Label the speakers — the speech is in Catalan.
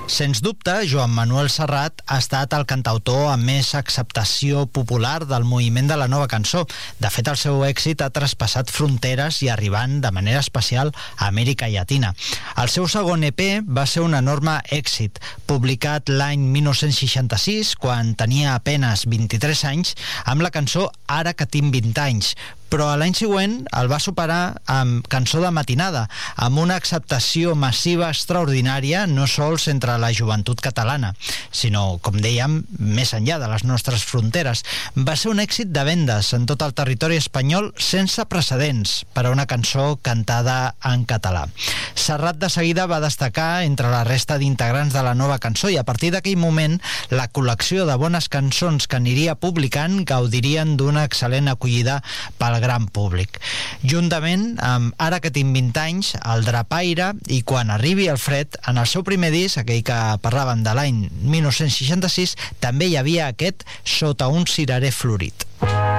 Speaker 1: Sens dubte, Joan Manuel Serrat ha estat el cantautor amb més acceptació popular del moviment de la nova cançó. De fet, el seu èxit ha traspassat fronteres i arribant de manera especial a Amèrica Llatina. El seu segon EP va ser un enorme èxit, publicat l'any 1966, quan tenia apenes 23 anys, amb la cançó Ara que tinc 20 anys, però l'any següent el va superar amb Cançó de matinada, amb una acceptació massiva extraordinària, no sols entre la joventut catalana, sinó, com dèiem, més enllà de les nostres fronteres. Va ser un èxit de vendes en tot el territori espanyol sense precedents per a una cançó cantada en català. Serrat de seguida va destacar entre la resta d'integrants de la nova cançó i a partir d'aquell moment la col·lecció de bones cançons que aniria publicant gaudirien d'una excel·lent acollida pel gran públic. Juntament amb Ara que tinc 20 anys, El Drapaire i Quan arribi el fred, en el seu primer disc, aquell que parlàvem de l'any 1966, també hi havia aquest Sota un cirerer florit.